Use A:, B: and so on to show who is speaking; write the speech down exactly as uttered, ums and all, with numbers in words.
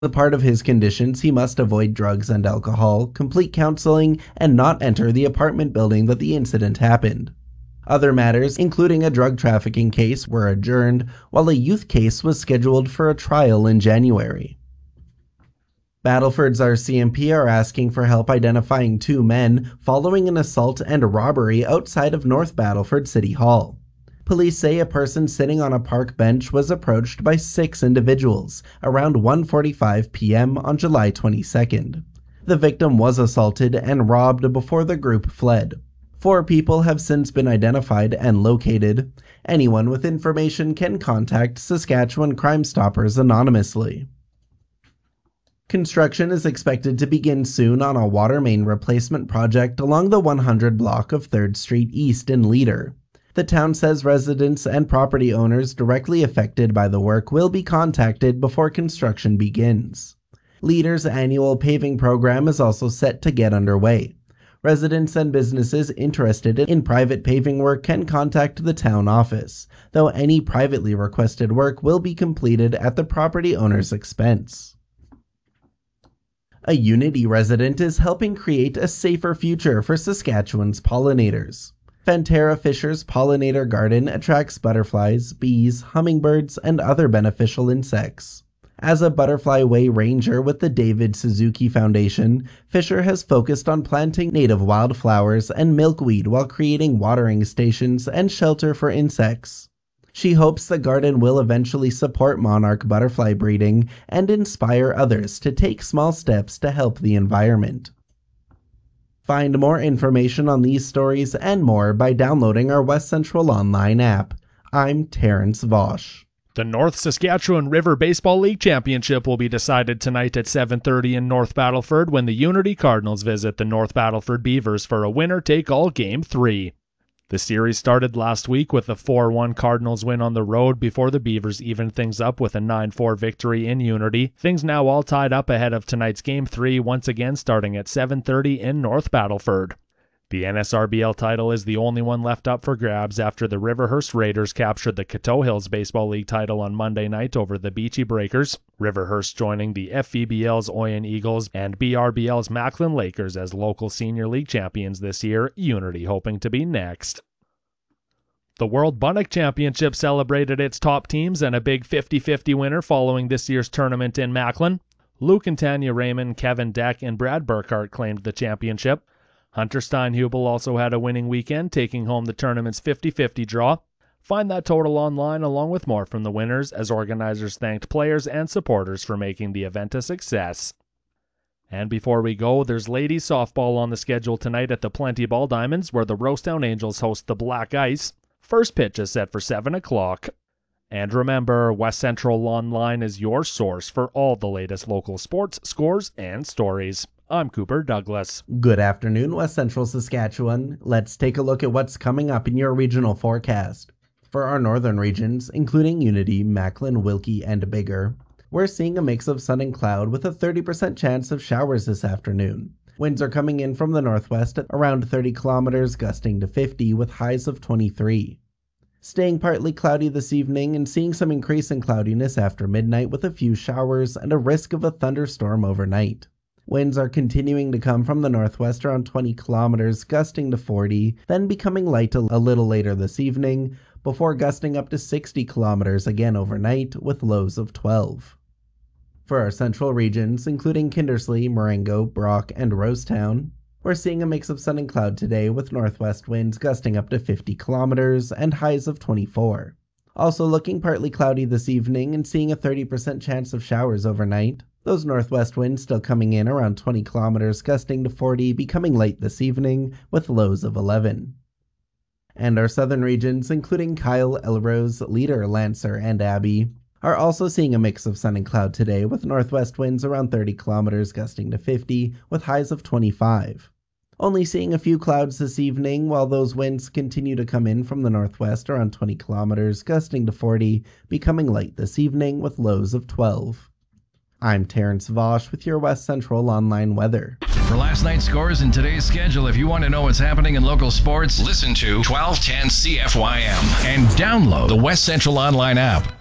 A: As part of his conditions, he must avoid drugs and alcohol, complete counseling, and not enter the apartment building that the incident happened. Other matters, including a drug trafficking case, were adjourned, while a youth case was scheduled for a trial in January. Battleford's R C M P are asking for help identifying two men following an assault and a robbery outside of North Battleford City Hall. Police say a person sitting on a park bench was approached by six individuals around one forty-five p m on July twenty-second. The victim was assaulted and robbed before the group fled. Four people have since been identified and located. Anyone with information can contact Saskatchewan Crime Stoppers anonymously. Construction is expected to begin soon on a water main replacement project along the one hundred block of third Street East in Leader. The town says residents and property owners directly affected by the work will be contacted before construction begins. Leader's annual paving program is also set to get underway. Residents and businesses interested in private paving work can contact the town office, though any privately requested work will be completed at the property owner's expense. A Unity resident is helping create a safer future for Saskatchewan's pollinators. Fantera Fisher's pollinator garden attracts butterflies, bees, hummingbirds, and other beneficial insects. As a Butterfly Way Ranger with the David Suzuki Foundation, Fisher has focused on planting native wildflowers and milkweed while creating watering stations and shelter for insects. She hopes the garden will eventually support monarch butterfly breeding and inspire others to take small steps to help the environment. Find more information on these stories and more by downloading our West Central Online app. I'm Terrence Vosch.
B: The North Saskatchewan River Baseball League Championship will be decided tonight at seven thirty in North Battleford when the Unity Cardinals visit the North Battleford Beavers for a winner-take-all Game three. The series started last week with a four one Cardinals win on the road before the Beavers evened things up with a nine four victory in Unity. Things now all tied up ahead of tonight's Game three, once again starting at seven thirty in North Battleford. The N S R B L title is the only one left up for grabs after the Riverhurst Raiders captured the Coteau Hills Baseball League title on Monday night over the Beachy Breakers, Riverhurst joining the F V B L's Oyen Eagles and B R B L's Macklin Lakers as local senior league champions this year, Unity hoping to be next. The World Bunnock Championship celebrated its top teams and a big fifty fifty winner following this year's tournament in Macklin. Luke and Tanya Raymond, Kevin Deck, and Brad Burkhart claimed the championship. Hunter Steinhubel also had a winning weekend, taking home the tournament's fifty fifty draw. Find that total online along with more from the winners as organizers thanked players and supporters for making the event a success. And before we go, there's ladies softball on the schedule tonight at the Plenty Ball Diamonds, where the Rosetown Angels host the Black Ice. First pitch is set for seven o'clock. And remember, West Central Online is your source for all the latest local sports, scores, and stories. I'm Cooper Douglas.
A: Good afternoon, West Central Saskatchewan. Let's take a look at what's coming up in your regional forecast. For our northern regions, including Unity, Macklin, Wilkie, and Bigger, we're seeing a mix of sun and cloud with a thirty percent chance of showers this afternoon. Winds are coming in from the northwest at around thirty kilometers, gusting to fifty with highs of twenty-three. Staying partly cloudy this evening and seeing some increase in cloudiness after midnight with a few showers and a risk of a thunderstorm overnight. Winds are continuing to come from the northwest around twenty kilometers, gusting to forty, then becoming light a little later this evening, before gusting up to sixty kilometers again overnight with lows of twelve. For our central regions, including Kindersley, Marengo, Brock, and Rosetown, we're seeing a mix of sun and cloud today with northwest winds gusting up to fifty kilometers and highs of twenty-four. Also looking partly cloudy this evening and seeing a thirty percent chance of showers overnight. Those northwest winds still coming in around twenty kilometers, gusting to forty, becoming light this evening with lows of eleven. And our southern regions, including Kyle, Elrose, Leader, Lancer, and Abbey, are also seeing a mix of sun and cloud today with northwest winds around thirty kilometers, gusting to fifty, with highs of twenty-five. Only seeing a few clouds this evening, while those winds continue to come in from the northwest around twenty kilometers, gusting to forty, becoming light this evening with lows of twelve. I'm Terrence Vosch with your West Central Online weather.
C: For last night's scores and today's schedule, if you want to know what's happening in local sports, listen to twelve ten C F Y M and download the West Central Online app.